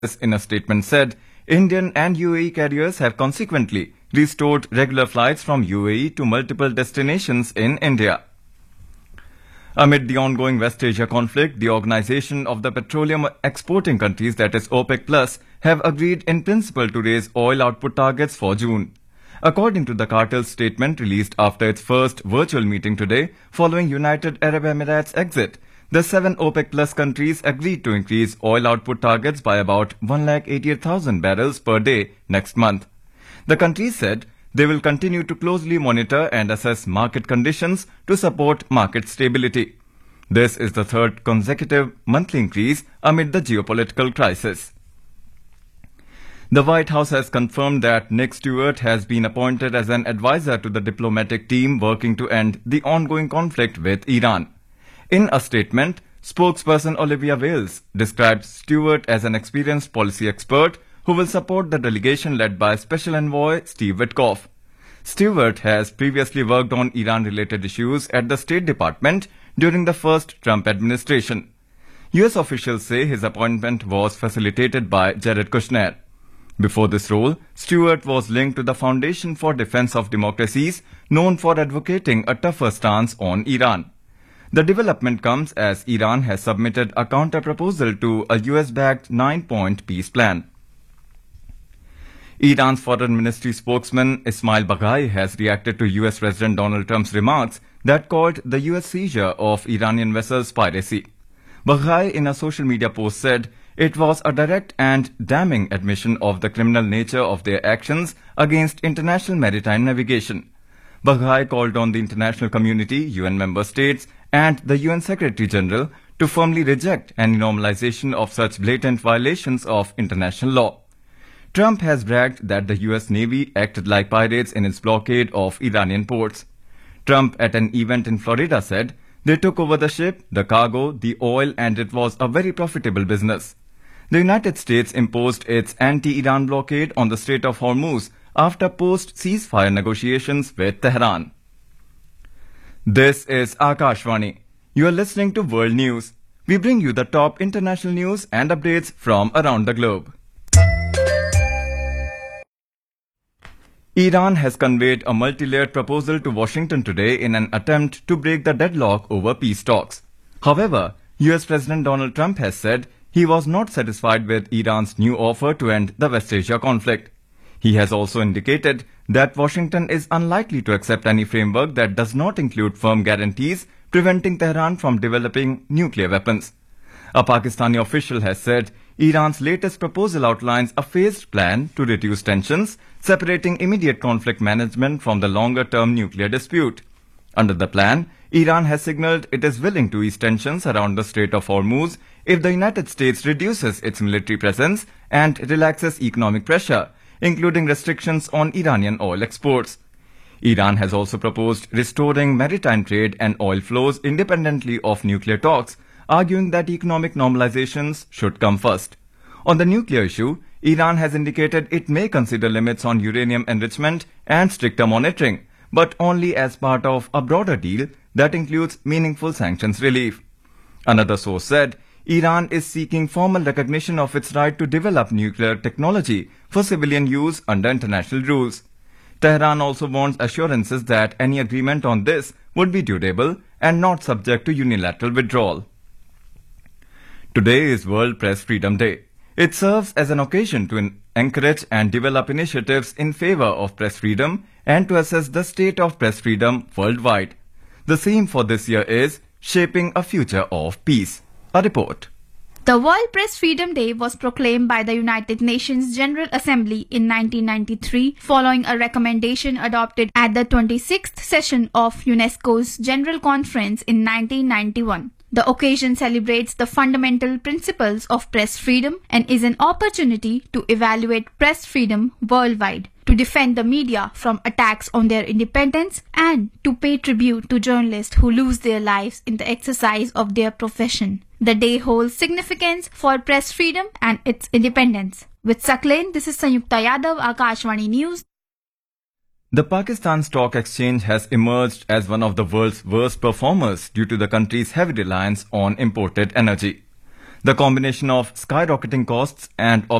in a statement said Indian and UAE carriers have consequently restored regular flights from UAE to multiple destinations in India. Amid the ongoing West Asia conflict, the Organization of the Petroleum Exporting Countries, that is OPEC Plus, have agreed in principle to raise oil output targets for June. According to the cartel's statement released after its first virtual meeting today, following United Arab Emirates' exit, the 7 OPEC Plus countries agreed to increase oil output targets by about 188,000 barrels per day next month. The countries said they will continue to closely monitor and assess market conditions to support market stability. This is the third consecutive monthly increase amid the geopolitical crisis. The White House has confirmed that Nick Stewart has been appointed as an advisor to the diplomatic team working to end the ongoing conflict with Iran. In a statement, spokesperson Olivia Wales described Stewart as an experienced policy expert who will support the delegation led by Special Envoy Steve Witkoff. Stewart has previously worked on Iran-related issues at the State Department during the first Trump administration. U.S. officials say his appointment was facilitated by Jared Kushner. Before this role, Stewart was linked to the Foundation for Defense of Democracies, known for advocating a tougher stance on Iran. The development comes as Iran has submitted a counter-proposal to a US-backed 9-point peace plan. Iran's foreign ministry spokesman Ismail Baghai has reacted to US President Donald Trump's remarks that called the US seizure of Iranian vessels piracy. Baghai, in a social media post, said it was a direct and damning admission of the criminal nature of their actions against international maritime navigation. Baghai called on the international community, UN member states, and the UN Secretary General to firmly reject any normalization of such blatant violations of international law. Trump has bragged that the US Navy acted like pirates in its blockade of Iranian ports. Trump, at an event in Florida, said they took over the ship, the cargo, the oil, and it was a very profitable business. The United States imposed its anti-Iran blockade on the Strait of Hormuz after post-ceasefire negotiations with Tehran. This is Akashvani. You are listening to World News. We bring you the top international news and updates from around the globe. Iran has conveyed a multi-layered proposal to Washington today in an attempt to break the deadlock over peace talks. However, US President Donald Trump has said he was not satisfied with Iran's new offer to end the West Asia conflict. He has also indicated that Washington is unlikely to accept any framework that does not include firm guarantees preventing Tehran from developing nuclear weapons. A Pakistani official has said Iran's latest proposal outlines a phased plan to reduce tensions, separating immediate conflict management from the longer-term nuclear dispute. Under the plan, Iran has signaled it is willing to ease tensions around the Strait of Hormuz if the United States reduces its military presence and relaxes economic pressure, including restrictions on Iranian oil exports. Iran has also proposed restoring maritime trade and oil flows independently of nuclear talks, arguing that economic normalizations should come first. On the nuclear issue, Iran has indicated it may consider limits on uranium enrichment and stricter monitoring, but only as part of a broader deal that includes meaningful sanctions relief. Another source said Iran is seeking formal recognition of its right to develop nuclear technology for civilian use under international rules. Tehran also wants assurances that any agreement on this would be durable and not subject to unilateral withdrawal. Today is World Press Freedom Day. It serves as an occasion to encourage and develop initiatives in favor of press freedom and to assess the state of press freedom worldwide. The theme for this year is Shaping a Future of Peace. A report. The World Press Freedom Day was proclaimed by the United Nations General Assembly in 1993 following a recommendation adopted at the 26th session of UNESCO's General Conference in 1991. The occasion celebrates the fundamental principles of press freedom and is an opportunity to evaluate press freedom worldwide, to defend the media from attacks on their independence, and to pay tribute to journalists who lose their lives in the exercise of their profession. The day holds significance for press freedom and its independence. With Saklen, this is Sanyukta Yadav, Akashvani News. The Pakistan Stock Exchange has emerged as one of the world's worst performers due to the country's heavy reliance on imported energy. The combination of skyrocketing costs and